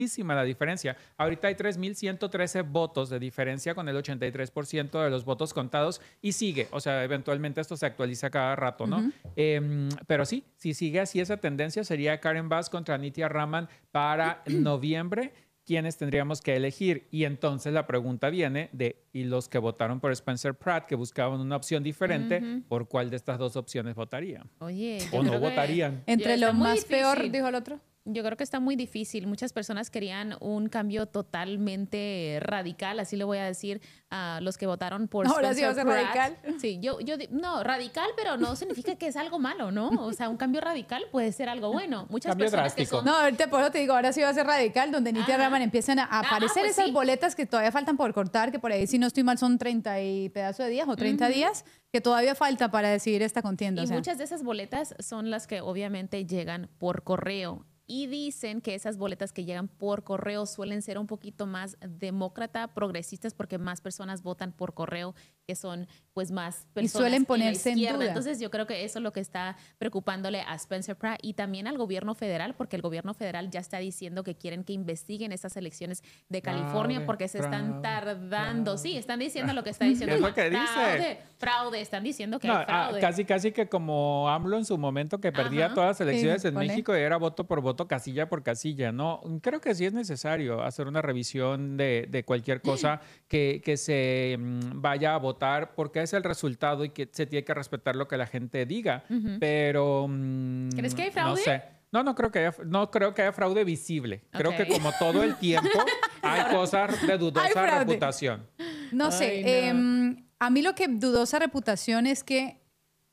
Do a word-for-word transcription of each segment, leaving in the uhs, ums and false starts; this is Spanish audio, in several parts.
la diferencia. Ahorita hay tres mil ciento trece votos de diferencia con el ochenta y tres por ciento de los votos contados y sigue. O sea, eventualmente esto se actualiza cada rato, ¿no? Uh-huh. eh, pero sí, si sigue así esa tendencia, sería Karen Bass contra Nitya Raman para noviembre. ¿Quiénes tendríamos que elegir? Y entonces la pregunta viene de, ¿y los que votaron por Spencer Pratt, que buscaban una opción diferente, uh-huh. por cuál de estas dos opciones votarían? Oye, o no votarían. Entre lo más difícil. Peor, dijo el otro. Yo creo que está muy difícil. Muchas personas querían un cambio totalmente radical, así le voy a decir a los que votaron por Ahora sí va a ser radical. Sí, yo, yo, no, radical, pero no significa que es algo malo, ¿no? O sea, un cambio radical puede ser algo bueno. Muchas cambio personas drástico. que son... No, ahorita por eso te digo, ahora sí va a ser radical, donde Nitya Raman empiezan a aparecer ah, pues esas sí. boletas que todavía faltan por cortar, que por ahí, si no estoy mal, son treinta y pedazo de días o treinta uh-huh. días, que todavía falta para decidir esta contienda. Y o sea. muchas de esas boletas son las que obviamente llegan por correo. Y dicen que esas boletas que llegan por correo suelen ser un poquito más demócrata, progresistas, porque más personas votan por correo, que son pues más personas. Y suelen ponerse en, en duda. Entonces yo creo que eso es lo que está preocupándole a Spencer Pratt y también al gobierno federal, porque el gobierno federal ya está diciendo que quieren que investiguen estas elecciones de California fraude, porque se fraude, están tardando. Fraude. Sí, están diciendo lo que está diciendo. Es lo que fraude, dice. Fraude, están diciendo que no, hay fraude. Ah, casi, casi que como AMLO en su momento que perdía Ajá. todas las elecciones sí, en México y era voto por voto, casilla por casilla, ¿no? Creo que sí es necesario hacer una revisión de, de cualquier cosa que, que se um, vaya a votar porque es el resultado y que se tiene que respetar lo que la gente diga. Uh-huh. Pero um, ¿crees que hay fraude? No sé. No, no creo que haya, no creo que haya fraude visible. Okay. Creo que como todo el tiempo hay cosas de dudosa reputación. No sé. Ay, no. eh, a mí lo que dudosa reputación es que,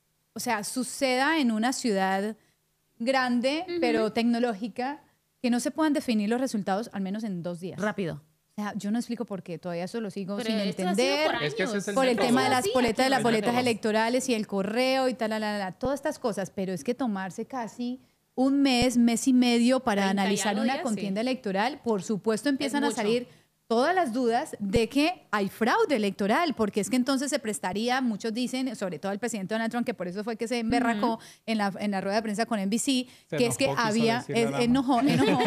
o sea, suceda en una ciudad grande, uh-huh. pero tecnológica, que no se puedan definir los resultados al menos en dos días. Rápido. O sea, yo no explico por qué, todavía eso lo sigo pero sin entender. Por, es que ese es el por el método. tema de las sí, boletas, de las el boletas método. electorales y el correo y tal, la, la, la, todas estas cosas, pero es que tomarse casi un mes, mes y medio para analizar una días, contienda sí. electoral, por supuesto empiezan a salir todas las dudas de que hay fraude electoral, porque es que entonces se prestaría, muchos dicen, sobre todo el presidente Donald Trump, que por eso fue que se emberracó uh-huh. en, la, en la rueda de prensa con N B C, se que es que había, es, enojó, enojó,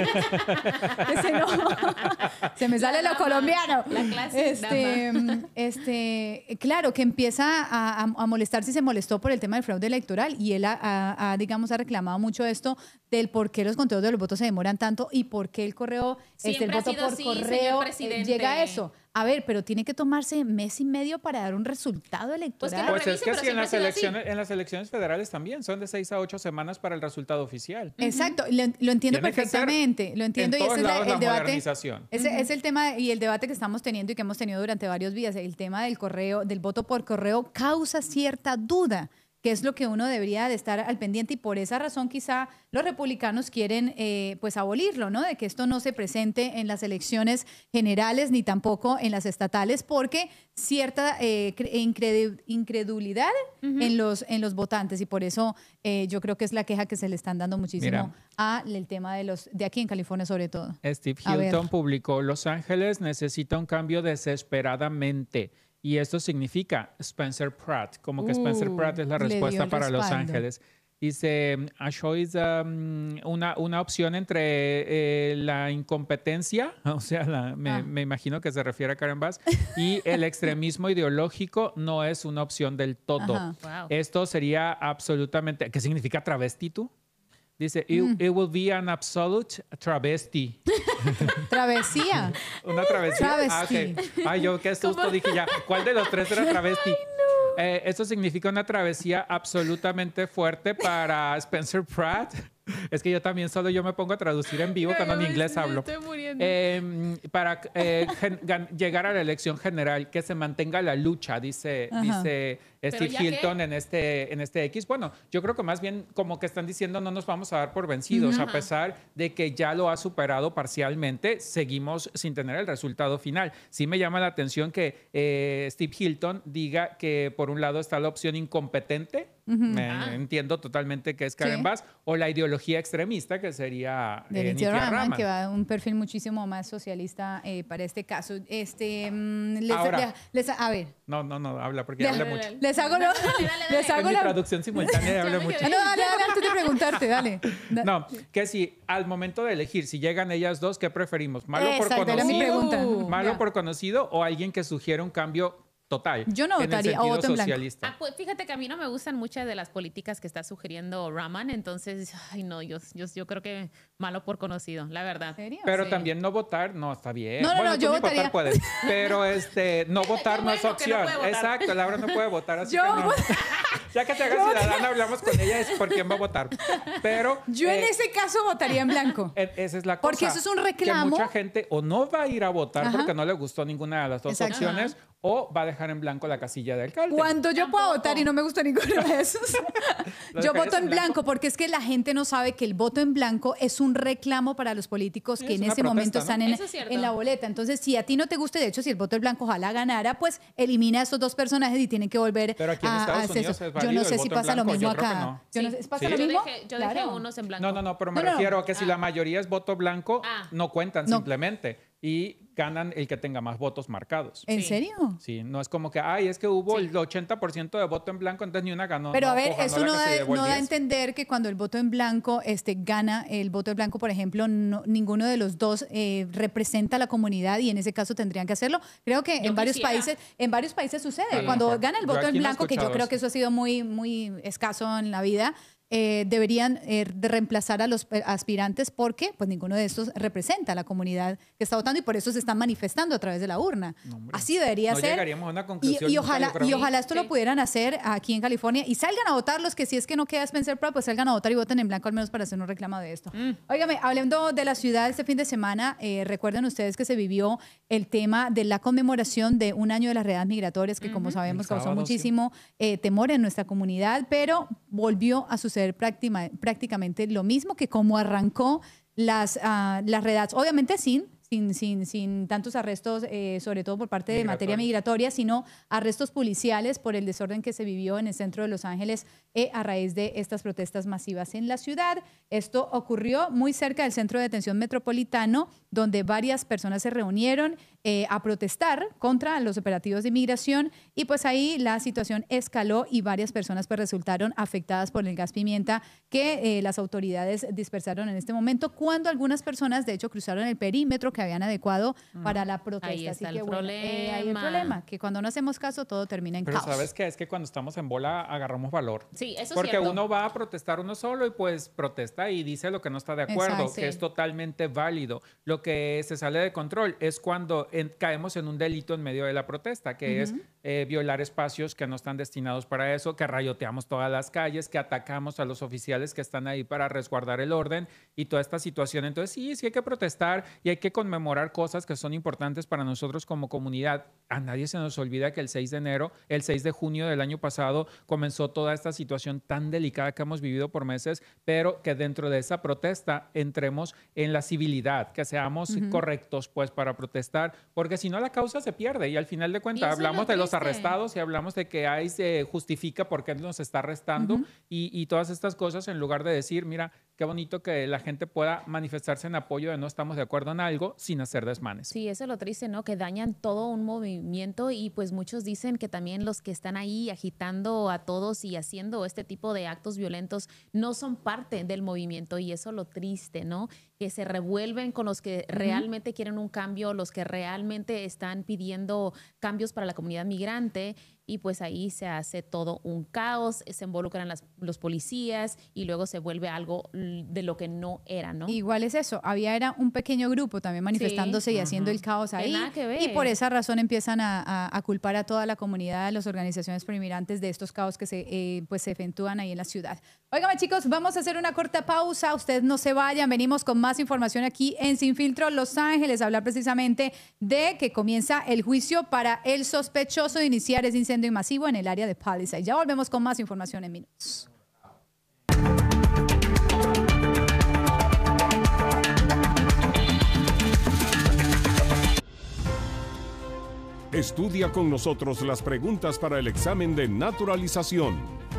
se enojó, se me sale lo colombiano. La clase este, este, claro, que empieza a, a, a molestar si se molestó por el tema del fraude electoral y él, ha, ha, ha, digamos, ha reclamado mucho esto del por qué los conteos de los votos se demoran tanto y por qué el correo, este, el voto por así, correo llega a eso. A ver, pero tiene que tomarse mes y medio para dar un resultado electoral. Pues, que pues es que sí, en las, elecciones, en las elecciones federales también son de seis a ocho semanas para el resultado oficial. Exacto, lo, lo entiendo tiene perfectamente. Lo entiendo y ese es la, el debate. Ese uh-huh. es el tema y el debate que estamos teniendo y que hemos tenido durante varios días. El tema del correo, del voto por correo, causa cierta duda, que es lo que uno debería de estar al pendiente y por esa razón quizá los republicanos quieren eh, pues abolirlo, ¿no? De que esto no se presente en las elecciones generales ni tampoco en las estatales porque cierta eh, incredulidad uh-huh. en, los, en los votantes y por eso eh, yo creo que es la queja que se le están dando muchísimo al tema de los de aquí en California sobre todo. Steve Hilton publicó: Los Ángeles necesita un cambio desesperadamente. Y esto significa Spencer Pratt, como que uh, Spencer Pratt es la respuesta para respaldo. Los Ángeles. Dice, Asho es um, una, una opción entre eh, la incompetencia, o sea, la, me, ah. me imagino que se refiere a Karen Bass, y el extremismo ideológico no es una opción del todo. Wow. Esto sería absolutamente, ¿qué significa travesti tú? Dice, it, mm. it will be an absolute travesti. ¿Travesía? ¿Una travesía? Travesti. Ah, okay. Ay, yo qué susto, dije ya. ¿Cuál de los tres era travesti? Ay, no. eh, esto significa una travesía absolutamente fuerte para Spencer Pratt. Es que yo también solo yo me pongo a traducir en vivo cuando en inglés hablo. Estoy muriendo. Eh, para eh, gen, gan, llegar a la elección general, que se mantenga la lucha, dice, dice Steve Hilton en este, en este X. Bueno, yo creo que más bien como que están diciendo no nos vamos a dar por vencidos. Uh-huh. A pesar de que ya lo ha superado parcialmente, seguimos sin tener el resultado final. Sí me llama la atención que eh, Steve Hilton diga que por un lado está la opción incompetente, Uh-huh. Me ah. entiendo totalmente que es Karen sí. Bass, o la ideología extremista que sería de eh, Nitya Raman, que va a un perfil muchísimo más socialista eh, para este caso. Este, um, les, Ahora, les, a ver. No, no, no, habla porque habla mucho. Les hago, lo, les hago en la mi traducción simultánea habla mucho. No, dale, dale, antes de preguntarte, dale. No, que si al momento de elegir, si llegan ellas dos, ¿qué preferimos? ¿Malo Exacto, por conocido? Uh, ¿Malo yeah. por conocido o alguien que sugiere un cambio total? Yo no votaría o voto en blanco. Ah, pues fíjate que a mí no me gustan muchas de las políticas que está sugiriendo Raman, entonces, ay no, yo, yo, yo creo que malo por conocido, la verdad. ¿En serio? Pero sí. también no votar, no, está bien. No, no, bueno, no, yo votaría. Votar puedes, pero este, no votar bueno no es opción. No Exacto, Laura no puede votar, así yo... que no. Ya que se haga ciudadana, hablamos con ella, es por quién va a votar. Pero yo eh, en ese caso votaría en blanco. Esa es la cosa. Porque eso es un reclamo. Que mucha gente o no va a ir a votar Ajá. porque no le gustó ninguna de las dos Exacto. opciones, Ajá. o va a dejar en blanco la casilla de alcalde. Cuando yo pueda votar y no me gusta ninguno de esos, yo voto en blanco? blanco porque es que la gente no sabe que el voto en blanco es un reclamo para los políticos sí, que en ese protesta, momento ¿no? están en, en la boleta. Entonces, si a ti no te gusta, de hecho, si el voto en blanco ojalá ganara, pues elimina a esos dos personajes y tienen que volver Pero aquí en a, Estados a Unidos es Yo no sé si pasa lo mismo acá. No. Yo sí. no sé, ¿pasa sí. lo mismo? Yo dejé, yo dejé claro. unos en blanco. No, no, no, pero me no, refiero no. a que si ah. la mayoría es voto blanco, ah. no cuentan no. simplemente. Y ganan el que tenga más votos marcados. ¿En sí. serio? Sí, no es como que, ay, es que hubo sí. el ochenta por ciento de voto en blanco, entonces ni una ganó. Pero no, a ver, ojalá, eso no, da, no da a entender que cuando el voto en blanco este, gana, el voto en blanco, por ejemplo, no, ninguno de los dos eh, representa a la comunidad y en ese caso tendrían que hacerlo. Creo que yo en varios países en varios países sucede. Sí. Cuando gana el voto en blanco, que yo creo que eso ha sido muy, muy escaso en la vida, Eh, deberían eh, de reemplazar a los aspirantes porque pues ninguno de estos representa a la comunidad que está votando y por eso se están manifestando a través de la urna. No, Así debería no ser. Llegaríamos a una conclusión. Y, y ojalá, y ojalá esto sí. lo pudieran hacer aquí en California y salgan a votar los que si es que no queda Spencer Pratt, pues salgan a votar y voten en blanco al menos para hacer un reclamo de esto. Mm. Óigame, hablando de la ciudad este fin de semana, eh, recuerden ustedes que se vivió el tema de la conmemoración de un año de las redadas migratorias que mm-hmm. como sabemos causó sábado, muchísimo sí. eh, temor en nuestra comunidad, pero volvió a suceder prácticamente prácticamente lo mismo que como arrancó las, uh, las redadas, obviamente sin, sin, sin, sin tantos arrestos, eh, sobre todo por parte de materia migratoria, sino arrestos policiales por el desorden que se vivió en el centro de Los Ángeles eh, a raíz de estas protestas masivas en la ciudad. Esto ocurrió muy cerca del centro de detención metropolitano, donde varias personas se reunieron eh, a protestar contra los operativos de inmigración y pues ahí la situación escaló y varias personas pues resultaron afectadas por el gas pimienta que eh, las autoridades dispersaron en este momento cuando algunas personas de hecho cruzaron el perímetro que habían adecuado mm. para la protesta. Ahí está Así que el bueno, problema. Eh, hay el problema, que cuando no hacemos caso todo termina en Pero caos. Pero ¿sabes qué? Es que cuando estamos en bola agarramos valor. Sí, eso es Porque cierto. uno va a protestar uno solo y pues protesta y dice lo que no está de acuerdo, Exacto. que sí. es totalmente válido. Lo que se sale de control es cuando en, caemos en un delito en medio de la protesta, que uh-huh. es eh, violar espacios que no están destinados para eso, que rayoteamos todas las calles, que atacamos a los oficiales que están ahí para resguardar el orden y toda esta situación. Entonces sí, sí hay que protestar y hay que conmemorar cosas que son importantes para nosotros como comunidad. A nadie se nos olvida que el seis de enero, el seis de junio del año pasado comenzó toda esta situación tan delicada que hemos vivido por meses, pero que dentro de esa protesta entremos en la civilidad, que seamos uh-huh. correctos pues para protestar, porque si no la causa se pierde y al final de cuentas hablamos de los arrestados y hablamos de que ahí se justifica por qué nos está arrestando uh-huh. y, y todas estas cosas en lugar de decir, mira, qué bonito que la gente pueda manifestarse en apoyo de no estamos de acuerdo en algo sin hacer desmanes. Sí, eso es lo triste, ¿no? Que dañan todo un movimiento y pues muchos dicen que también los que están ahí agitando a todos y haciendo este tipo de actos violentos no son parte del movimiento y eso es lo triste, ¿no? Que se revuelven con los que uh-huh. realmente quieren un cambio, los que realmente están pidiendo cambios para la comunidad migrante y pues ahí se hace todo un caos, se involucran las, los policías y luego se vuelve algo de lo que no era, ¿no? Igual es eso, había era un pequeño grupo también manifestándose sí. y uh-huh. haciendo el caos ahí nada que ver. Y por esa razón empiezan a, a, a culpar a toda la comunidad, a las organizaciones proinmigrantes de estos caos que se, eh, pues se efectúan ahí en la ciudad. Óigame chicos, vamos a hacer una corta pausa, ustedes no se vayan, venimos con más información aquí en Sin Filtro Los Ángeles, a hablar precisamente de que comienza el juicio para el sospechoso de iniciar ese incendio masivo en el área de Palisade. Ya volvemos con más información en minutos. Estudia con nosotros las preguntas para el examen de naturalización.